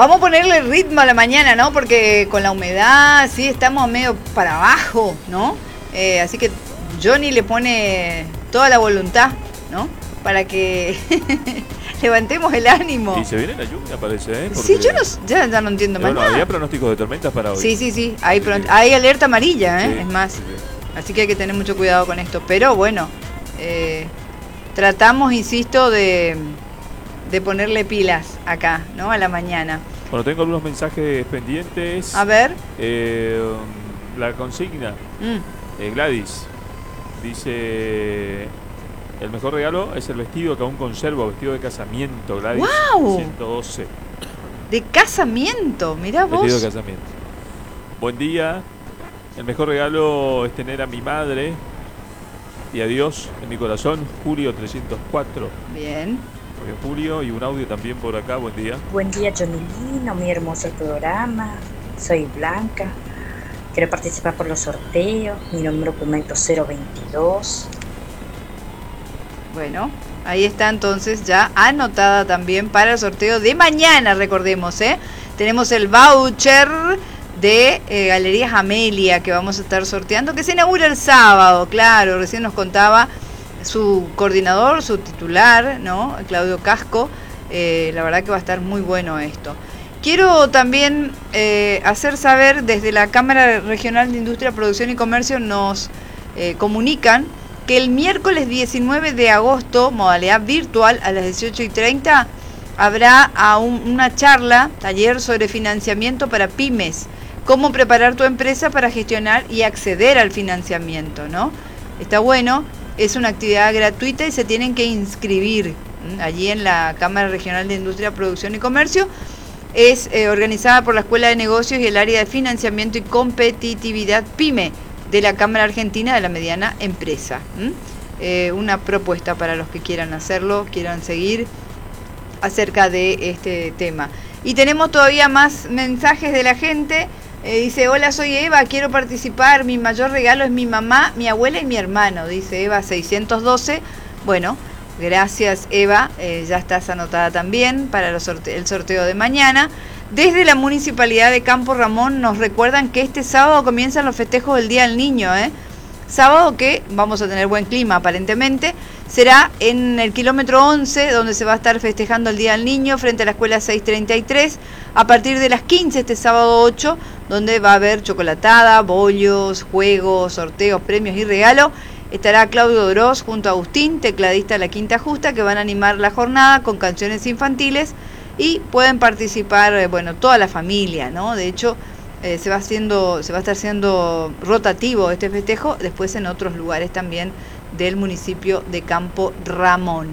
Vamos a ponerle ritmo a la mañana, ¿no? Porque con la humedad, sí, estamos medio para abajo, ¿no? Así que Johnny le pone toda la voluntad, ¿no? Para que levantemos el ánimo. Y se viene la lluvia, parece, ¿eh? Sí, yo ya no entiendo más nada. Había pronósticos de tormentas para hoy. Sí, hay alerta amarilla, ¿eh? Sí, es más. sí. Así que hay que tener mucho cuidado con esto. Pero bueno, tratamos, insisto, de ponerle pilas acá, ¿no? A la mañana. Bueno, tengo algunos mensajes pendientes. A ver. La consigna. Gladys dice: el mejor regalo es el vestido que aún conservo, vestido de casamiento, Gladys. ¡Wow! 112. De casamiento, mirá vos. Vestido de casamiento. Buen día. El mejor regalo es tener a mi madre y a Dios en mi corazón. Julio 304. Bien. Julio, y un audio también por acá. Buen día. Buen día, Johnny Lino, muy hermoso el programa. Soy Blanca. Quiero participar por los sorteos. Mi número documento 022. Bueno, ahí está entonces ya anotada también para el sorteo de mañana, recordemos, ¿eh? Tenemos el voucher de Galerías Amelia que vamos a estar sorteando, que se inaugura el sábado, claro, recién nos contaba su coordinador, su titular, ¿no? Claudio Casco. La verdad que va a estar muy bueno esto. Quiero también hacer saber, desde la Cámara Regional de Industria, Producción y Comercio nos comunican que el miércoles 19 de agosto, modalidad virtual, a las 18:30, habrá una charla, taller sobre financiamiento para pymes, cómo preparar tu empresa para gestionar y acceder al financiamiento, ¿no? Está bueno, es una actividad gratuita y se tienen que inscribir allí en la Cámara Regional de Industria, Producción y Comercio. Es organizada por la Escuela de Negocios y el área de financiamiento y competitividad PYME de la Cámara Argentina de la Mediana Empresa. Una propuesta para los que quieran hacerlo, quieran seguir acerca de este tema. Y tenemos todavía más mensajes de la gente. Dice: hola, soy Eva, quiero participar, mi mayor regalo es mi mamá, mi abuela y mi hermano, dice Eva 612. Bueno, gracias Eva, ya estás anotada también para el sorteo de mañana. Desde la Municipalidad de Campo Ramón nos recuerdan que este sábado comienzan los festejos del Día del Niño, sábado que vamos a tener buen clima aparentemente. Será en el kilómetro 11, donde se va a estar festejando el Día del Niño, frente a la escuela 633, a partir de las 15 este sábado 8, donde va a haber chocolatada, bollos, juegos, sorteos, premios y regalos. Estará Claudio Oroz junto a Agustín, tecladista de la Quinta Justa, que van a animar la jornada con canciones infantiles y pueden participar, toda la familia, ¿no? De hecho, se va a estar haciendo rotativo este festejo, después en otros lugares también del municipio de Campo Ramón.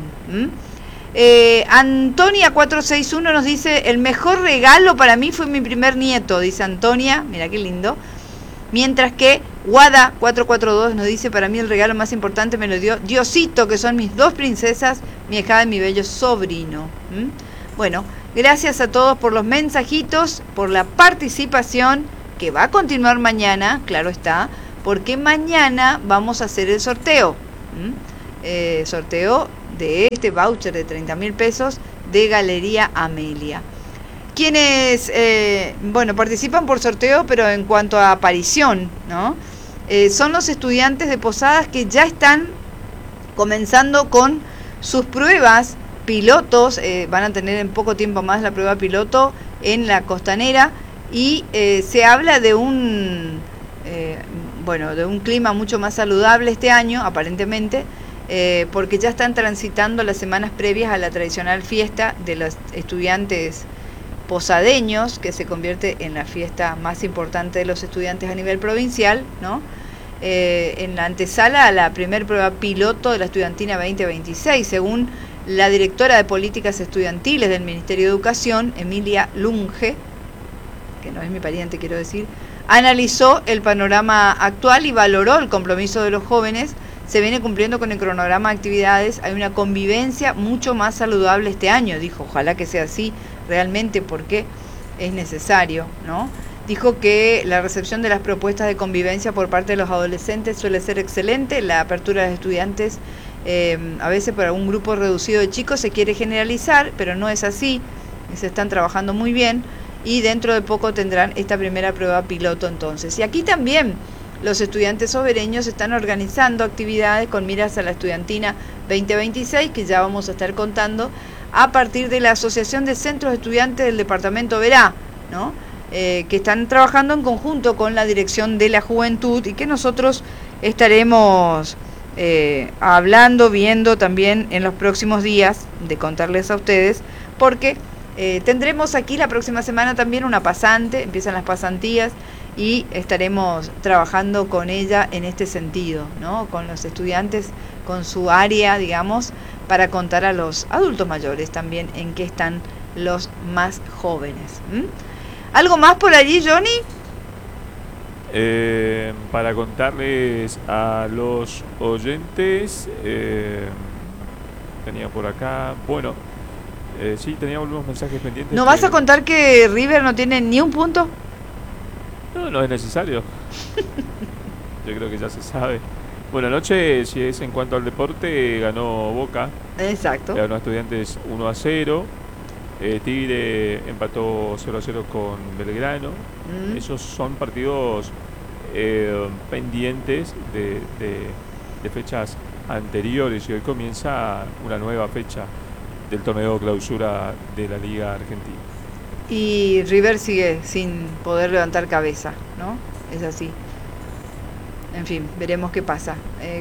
Antonia 461 nos dice: el mejor regalo para mí fue mi primer nieto, dice Antonia, mira qué lindo. Mientras que Guada 442 nos dice: para mí el regalo más importante me lo dio Diosito, que son mis dos princesas, mi hijada y mi bello sobrino. Bueno, gracias a todos por los mensajitos, por la participación, que va a continuar mañana, claro está, porque mañana vamos a hacer el sorteo. Sorteo de este voucher de 30.000 pesos de Galería Amelia. Quienes, participan por sorteo, pero en cuanto a aparición, ¿no? Son los estudiantes de Posadas que ya están comenzando con sus pruebas pilotos. Van a tener en poco tiempo más la prueba piloto en la Costanera, y se habla de un clima mucho más saludable este año, aparentemente, porque ya están transitando las semanas previas a la tradicional fiesta de los estudiantes posadeños, que se convierte en la fiesta más importante de los estudiantes a nivel provincial, ¿no? En la antesala a la primer prueba piloto de la estudiantina 2026, según la directora de Políticas Estudiantiles del Ministerio de Educación, Emilia Lunge, que no es mi pariente, quiero decir, analizó el panorama actual y valoró el compromiso de los jóvenes. Se viene cumpliendo con el cronograma de actividades, hay una convivencia mucho más saludable este año, dijo. Ojalá que sea así realmente, porque es necesario, ¿no? Dijo que la recepción de las propuestas de convivencia por parte de los adolescentes suele ser excelente. La apertura de los estudiantes, a veces por algún grupo reducido de chicos, se quiere generalizar, pero no es así. Se están trabajando muy bien. y dentro de poco tendrán esta primera prueba piloto entonces. Y aquí también los estudiantes sobereños están organizando actividades con miras a la estudiantina 2026, que ya vamos a estar contando, a partir de la Asociación de Centros de Estudiantes del Departamento Verá, ¿no? Que están trabajando en conjunto con la Dirección de la Juventud y que nosotros estaremos hablando, viendo también en los próximos días, de contarles a ustedes, porque tendremos aquí la próxima semana también una pasante, empiezan las pasantías, y estaremos trabajando con ella en este sentido, ¿no? Con los estudiantes, con su área, digamos, para contar a los adultos mayores también en qué están los más jóvenes. ¿Algo más por allí, Johnny? Para contarles a los oyentes, tenía por acá, bueno, sí, teníamos unos mensajes pendientes. ¿No vas a contar que River no tiene ni un punto? No es necesario. Yo creo que ya se sabe. Bueno, anoche, si es en cuanto al deporte, ganó Boca. Exacto. Ganó a Estudiantes 1-0. Tigre empató 0-0 con Belgrano. Esos son partidos pendientes de fechas anteriores, y hoy comienza una nueva fecha del torneo clausura de la Liga Argentina. Y River sigue sin poder levantar cabeza, ¿no? Es así. En fin, veremos qué pasa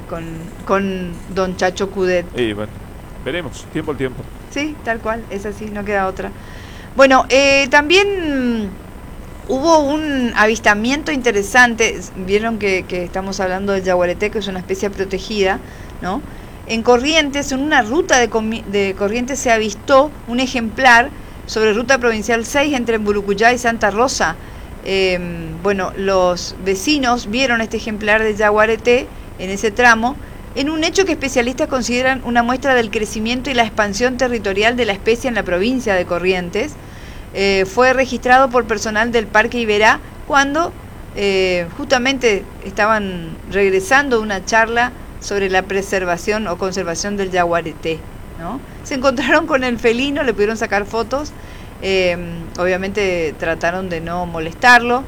con don Chacho Coudet. Y bueno, veremos, tiempo al tiempo. Sí, tal cual, es así, no queda otra. Bueno, también hubo un avistamiento interesante. Vieron que estamos hablando del yaguareté, que es una especie protegida, ¿no? En Corrientes, en una ruta de Corrientes, se avistó un ejemplar sobre Ruta Provincial 6 entre Burucuyá y Santa Rosa. Bueno, los vecinos vieron este ejemplar de yaguareté en ese tramo, en un hecho que especialistas consideran una muestra del crecimiento y la expansión territorial de la especie en la provincia de Corrientes. Fue registrado por personal del Parque Iberá cuando justamente estaban regresando de una charla sobre la preservación o conservación del yaguareté, ¿no? Se encontraron con el felino, le pudieron sacar fotos, obviamente trataron de no molestarlo,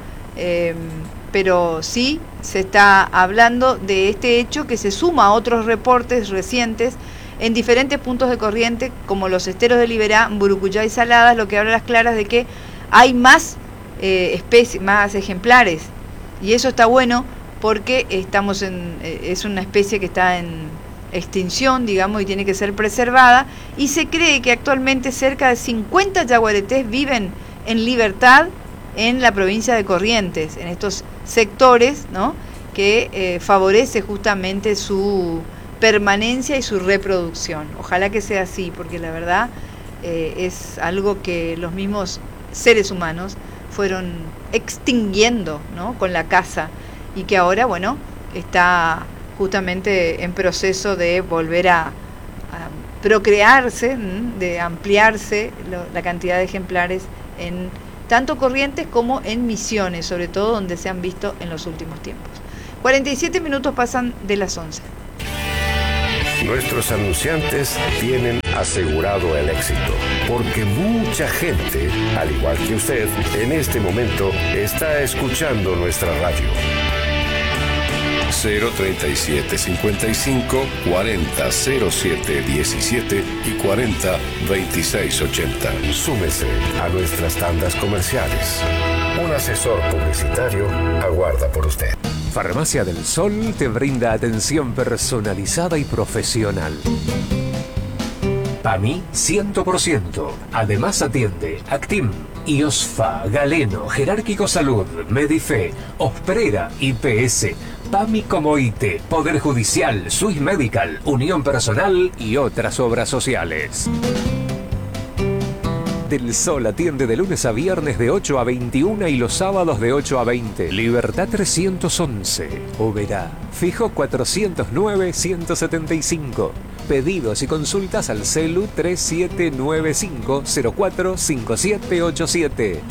pero sí se está hablando de este hecho que se suma a otros reportes recientes en diferentes puntos de Corrientes, como los esteros de Liberá, Burucuyá y Saladas, lo que habla a las claras de que hay más especies, más ejemplares, y eso está bueno porque estamos es una especie que está en extinción, digamos, y tiene que ser preservada, y se cree que actualmente cerca de 50 yaguaretés viven en libertad en la provincia de Corrientes, en estos sectores, ¿no?, que favorece justamente su permanencia y su reproducción. Ojalá que sea así, porque la verdad es algo que los mismos seres humanos fueron extinguiendo, ¿no?, con la caza, y que ahora, bueno, está justamente en proceso de volver a procrearse, de ampliarse la cantidad de ejemplares en tanto Corrientes como en Misiones, sobre todo donde se han visto en los últimos tiempos. 47 minutos pasan de las 11. Nuestros anunciantes tienen asegurado el éxito, porque mucha gente, al igual que usted, en este momento está escuchando nuestra radio. 037 55 40 07 17 y 40 26 80. Súmese a nuestras tandas comerciales. Un asesor publicitario aguarda por usted. Farmacia del Sol te brinda atención personalizada y profesional. PAMI 100%. Además atiende Actim, IOSFA, Galeno, Jerárquico Salud, Medife, Osprera, IPS, PAMI Comoite, Poder Judicial, Swiss Medical, Unión Personal y otras obras sociales. Del Sol atiende de lunes a viernes de 8 a 21 y los sábados de 8 a 20. Libertad 311. Oberá. Fijo 409-175. Pedidos y consultas al celu 3795-045787.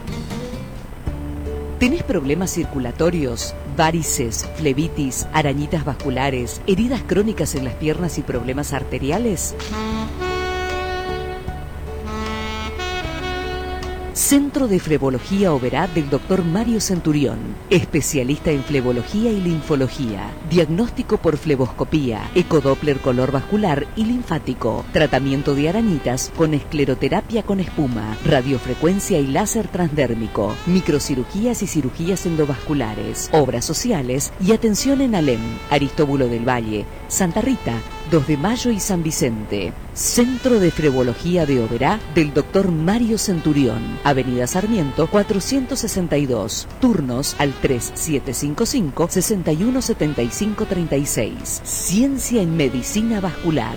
¿Tenés problemas circulatorios? Varices, flebitis, arañitas vasculares, heridas crónicas en las piernas y problemas arteriales. Centro de Flebología Oberá del Dr. Mario Centurión, especialista en flebología y linfología, diagnóstico por fleboscopía, ecodoppler color vascular y linfático, tratamiento de arañitas con escleroterapia con espuma, radiofrecuencia y láser transdérmico, microcirugías y cirugías endovasculares, obras sociales y atención en Alem, Aristóbulo del Valle, Santa Rita, 2 de Mayo y San Vicente. Centro de Flebología de Oberá del Dr. Mario Centurión, Avenida Sarmiento 462, turnos al 3755-617536. Ciencia en Medicina Vascular.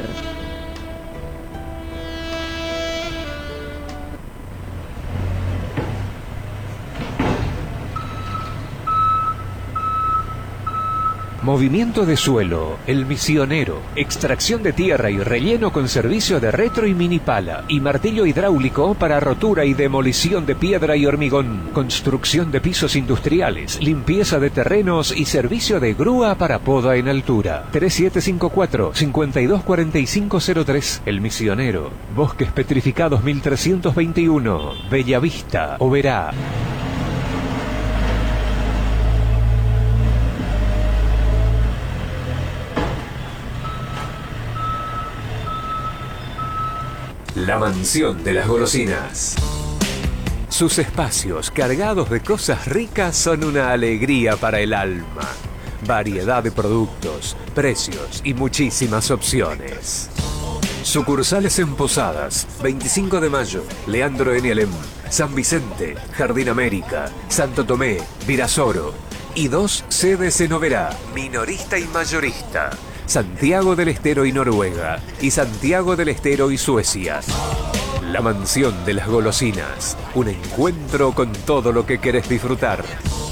Movimiento de suelo, El Misionero, extracción de tierra y relleno con servicio de retro y mini pala y martillo hidráulico para rotura y demolición de piedra y hormigón, construcción de pisos industriales, limpieza de terrenos y servicio de grúa para poda en altura. 3754-524503, El Misionero, Bosques Petrificados 1321, Bellavista, Oberá. La mansión de las golosinas. Sus espacios cargados de cosas ricas son una alegría para el alma. Variedad de productos, precios y muchísimas opciones. Sucursales en Posadas, 25 de Mayo, Leandro N. Alem, San Vicente, Jardín América, Santo Tomé, Virasoro. Y 2 sedes en Oberá, minorista y mayorista. Santiago del Estero y Noruega, y Santiago del Estero y Suecia. La mansión de las golosinas, un encuentro con todo lo que querés disfrutar.